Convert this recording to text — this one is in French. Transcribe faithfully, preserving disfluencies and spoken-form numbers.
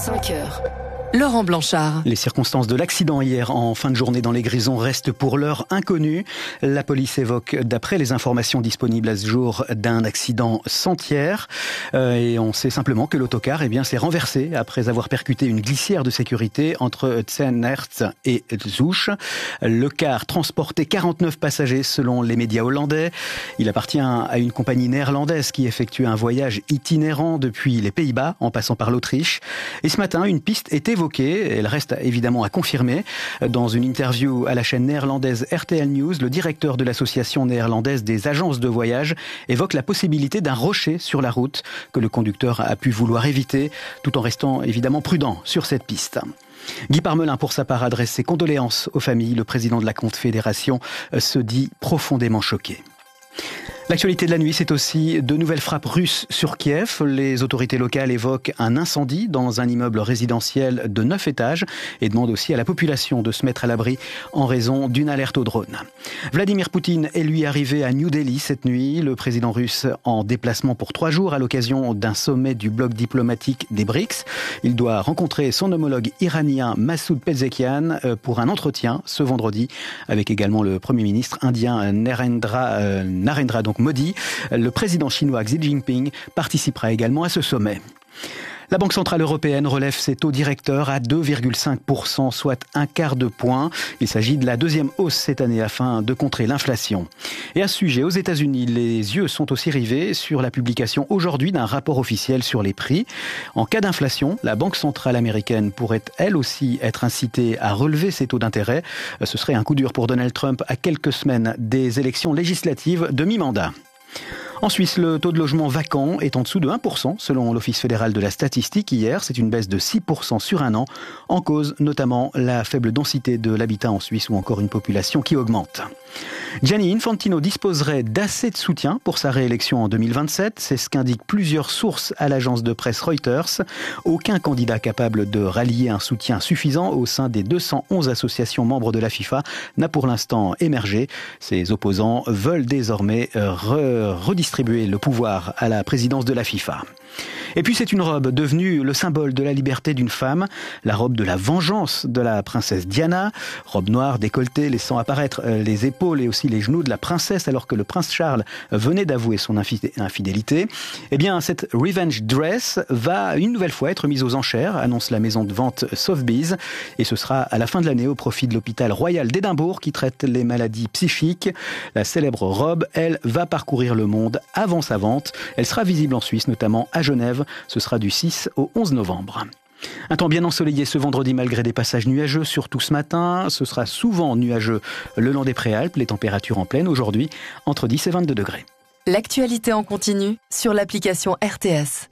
cinq heures. Laurent Blanchard. Les circonstances de l'accident hier en fin de journée dans les Grisons restent pour l'heure inconnues. La police évoque, d'après les informations disponibles à ce jour, d'un accident sentière. Euh, et on sait simplement que l'autocar eh bien, s'est renversé après avoir percuté une glissière de sécurité entre Tsenerts et Zouch. Le car transportait quarante-neuf passagers selon les médias hollandais. Il appartient à une compagnie néerlandaise qui effectue un voyage itinérant depuis les Pays-Bas en passant par l'Autriche. Et ce matin, une piste est évoquée. Elle reste évidemment à confirmer. Dans une interview à la chaîne néerlandaise R T L News, le directeur de l'association néerlandaise des agences de voyage évoque la possibilité d'un rocher sur la route que le conducteur a pu vouloir éviter, tout en restant évidemment prudent sur cette piste. Guy Parmelin, pour sa part, adresse ses condoléances aux familles. Le président de la Confédération se dit profondément choqué. L'actualité de la nuit, c'est aussi de nouvelles frappes russes sur Kiev. Les autorités locales évoquent un incendie dans un immeuble résidentiel de neuf étages et demandent aussi à la population de se mettre à l'abri en raison d'une alerte au drone. Vladimir Poutine est lui arrivé à New Delhi cette nuit. Le président russe en déplacement pour trois jours à l'occasion d'un sommet du bloc diplomatique des BRICS. Il doit rencontrer son homologue iranien Massoud Pezeshkian pour un entretien ce vendredi avec également le premier ministre indien Narendra, euh, Narendra donc Modi. Le président chinois Xi Jinping participera également à ce sommet. La Banque centrale européenne relève ses taux directeurs à deux virgule cinq pour cent, soit un quart de point. Il s'agit de la deuxième hausse cette année afin de contrer l'inflation. Et à ce sujet, aux États-Unis, les yeux sont aussi rivés sur la publication aujourd'hui d'un rapport officiel sur les prix. En cas d'inflation, la Banque centrale américaine pourrait elle aussi être incitée à relever ses taux d'intérêt. Ce serait un coup dur pour Donald Trump à quelques semaines des élections législatives de mi-mandat. En Suisse, le taux de logement vacant est en dessous de un pour cent selon l'Office fédéral de la statistique. Hier, c'est une baisse de six pour cent sur un an. En cause, notamment, la faible densité de l'habitat en Suisse ou encore une population qui augmente. Gianni Infantino disposerait d'assez de soutien pour sa réélection en deux mille vingt-sept. C'est ce qu'indiquent plusieurs sources à l'agence de presse Reuters. Aucun candidat capable de rallier un soutien suffisant au sein des deux cent onze associations membres de la FIFA n'a pour l'instant émergé. Ses opposants veulent désormais re- redistribuer le pouvoir à la présidence de la FIFA. Et puis c'est une robe devenue le symbole de la liberté d'une femme, la robe de la vengeance de la princesse Diana, robe noire décolletée laissant apparaître les épaules et aussi les genoux de la princesse alors que le prince Charles venait d'avouer son infidélité. Eh bien cette Revenge Dress va une nouvelle fois être mise aux enchères, annonce la maison de vente Sotheby's, et ce sera à la fin de l'année au profit de l'hôpital royal d'Édimbourg qui traite les maladies psychiques. La célèbre robe, elle, va parcourir le monde avant sa vente. Elle sera visible en Suisse, notamment à Genève. Ce sera du six au onze novembre. Un temps bien ensoleillé ce vendredi malgré des passages nuageux, surtout ce matin. Ce sera souvent nuageux le long des Préalpes. Les températures en pleine aujourd'hui entre dix et vingt-deux degrés. L'actualité en continu sur l'application R T S.